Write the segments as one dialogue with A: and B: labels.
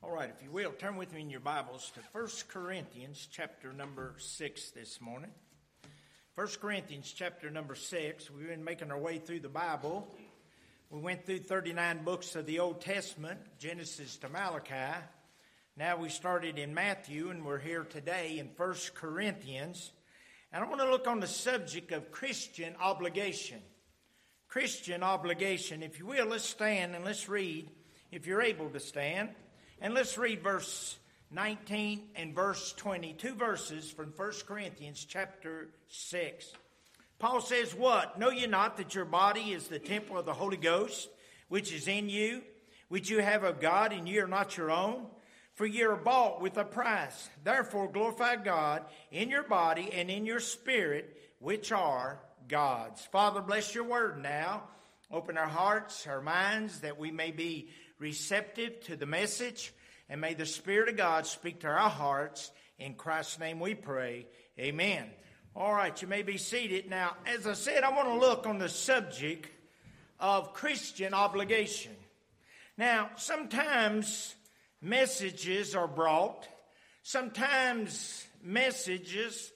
A: All right, if you will, turn with me in your Bibles to 1 Corinthians chapter number 6 this morning. 1 Corinthians chapter number 6. We've been making our way through the Bible. We went through 39 books of the Old Testament, Genesis to Malachi. Now we started in Matthew, and we're here today in 1 Corinthians. And I want to look on the subject of Christian obligation. Christian obligation. If you will, let's stand and let's read, if you're able to stand. And let's read verse 19 and verse 20, two verses from 1 Corinthians chapter 6. Paul says, "What? Know ye not that your body is the temple of the Holy Ghost, which is in you, which you have of God, and ye are not your own? For ye are bought with a price. Therefore glorify God in your body and in your spirit, which are God's." Father, bless your word now. Open our hearts, our minds, that we may be receptive to the message, and may the Spirit of God speak to our hearts. In Christ's name we pray. Amen. All right, you may be seated. Now, as I said, I want to look on the subject of Christian obligation. Now, sometimes messages are brought. Sometimes messages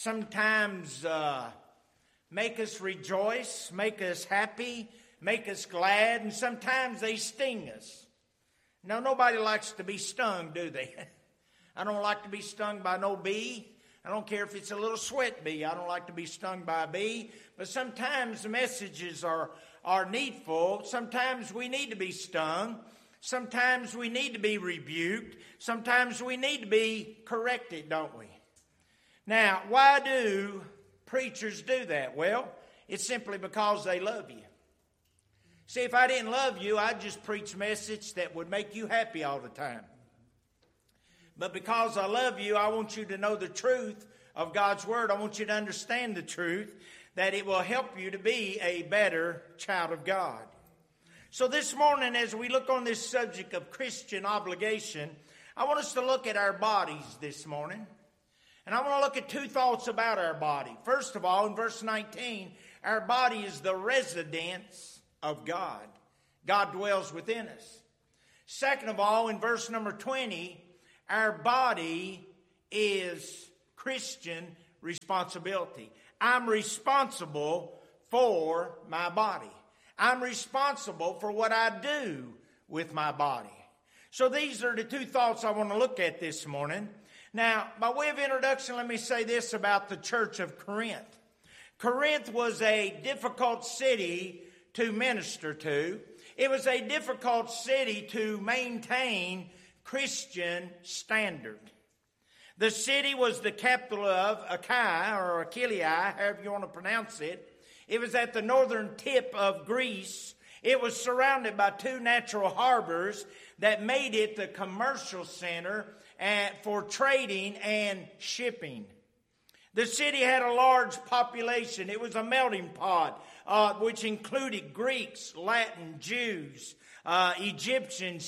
A: make us rejoice, make us happy, make us glad, and sometimes they sting us. Now, nobody likes to be stung, do they? I don't like to be stung by no bee. I don't care if it's a little sweat bee. I don't like to be stung by a bee. But sometimes messages are needful. Sometimes we need to be stung. Sometimes we need to be rebuked. Sometimes we need to be corrected, don't we? Now, why do preachers do that? Well, it's simply because they love you. See, if I didn't love you, I'd just preach a message that would make you happy all the time. But because I love you, I want you to know the truth of God's Word. I want you to understand the truth, that it will help you to be a better child of God. So this morning, as we look on this subject of Christian obligation, I want us to look at our bodies this morning. And I want to look at two thoughts about our body. First of all, in verse 19, our body is the residence of God. God dwells within us. Second of all, in verse number 20, our body is Christian responsibility. I'm responsible for my body. I'm responsible for what I do with my body. So these are the two thoughts I want to look at this morning. Now, by way of introduction, let me say this about the church of Corinth. Corinth was a difficult city to minister to. It was a difficult city to maintain Christian standard. The city was the capital of Achaia, or Achillea, however you want to pronounce it. It was at the northern tip of Greece. It was surrounded by two natural harbors that made it the commercial center for trading and shipping. The city had a large population. It was a melting pot, which included Greeks, Latin, Jews, Egyptians,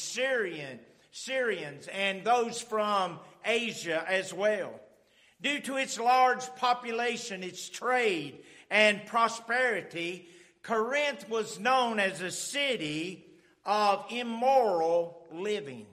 A: Syrians, and those from Asia as well. Due to its large population, its trade, and prosperity, Corinth was known as a city of immoral living.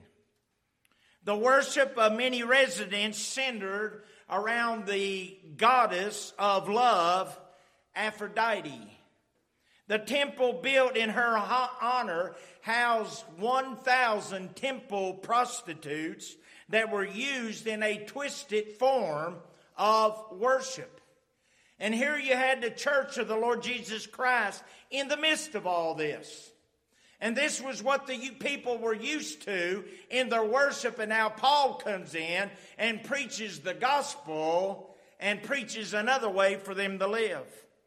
A: The worship of many residents centered around the goddess of love, Aphrodite. The temple built in her honor housed 1,000 temple prostitutes that were used in a twisted form of worship. And here you had the church of the Lord Jesus Christ in the midst of all this. And this was what the people were used to in their worship. And now Paul comes in and preaches the gospel and preaches another way for them to live.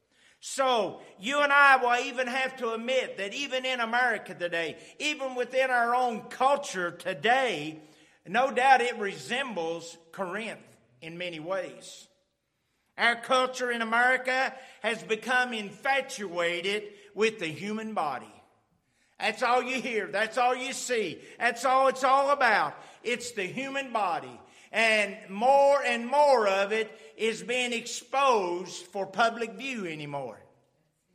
A: So you and I will even have to admit that even in America today, even within our own culture today, no doubt it resembles Corinth in many ways. Our culture in America has become infatuated with the human body. That's all you hear. That's all you see. That's all it's all about. It's the human body. And more of it is being exposed for public view anymore.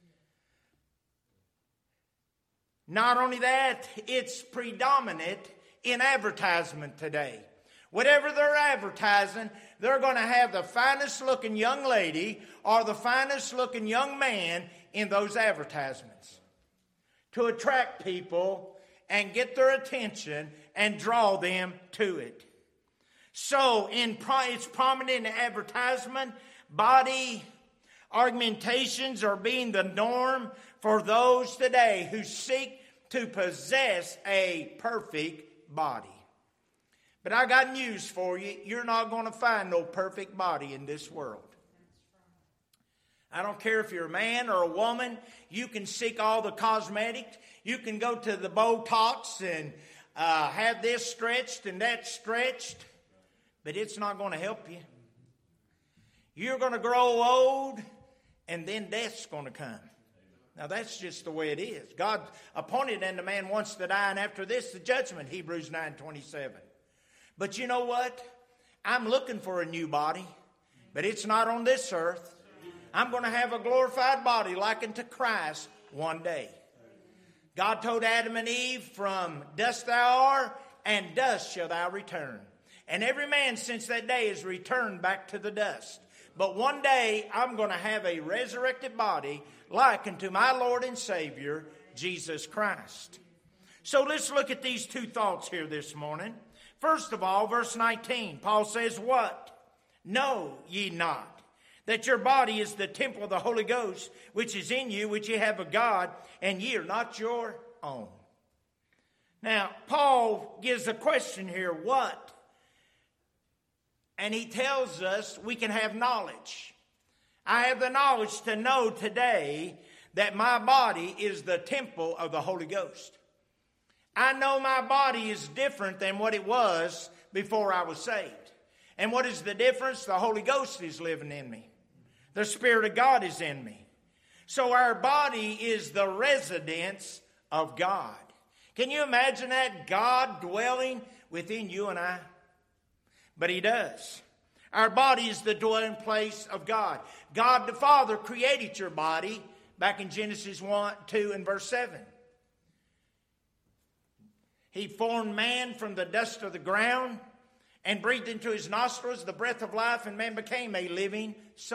A: Not only that, it's predominant in advertisement today. Whatever they're advertising, they're going to have the finest looking young lady or the finest looking young man in those advertisements to attract people and get their attention and draw them to it. So it's prominent in advertisement. Body augmentations are being the norm for those today who seek to possess a perfect body. But I got news for you. You're not going to find no perfect body in this world. I don't care if you're a man or a woman. You can seek all the cosmetics. You can go to the Botox and have this stretched and that stretched. But it's not going to help you. You're going to grow old and then death's going to come. Now that's just the way it is. God appointed unto man once to die, and after this the judgment, Hebrews 9:27. But you know what? I'm looking for a new body, but it's not on this earth. I'm going to have a glorified body like unto Christ one day. God told Adam and Eve, from dust thou art, and dust shalt thou return. And every man since that day has returned back to the dust. But one day I'm going to have a resurrected body like unto my Lord and Savior, Jesus Christ. So let's look at these two thoughts here this morning. First of all, verse 19, Paul says, what? Know ye not that your body is the temple of the Holy Ghost, which is in you, which ye have of God, and ye are not your own. Now, Paul gives a question here, what? And he tells us we can have knowledge. I have the knowledge to know today that my body is the temple of the Holy Ghost. I know my body is different than what it was before I was saved. And what is the difference? The Holy Ghost is living in me. The Spirit of God is in me. So our body is the residence of God. Can you imagine that? God dwelling within you and I? But He does. Our body is the dwelling place of God. God the Father created your body back in Genesis 1, 2, and verse 7. He formed man from the dust of the ground and breathed into his nostrils the breath of life, and man became a living soul.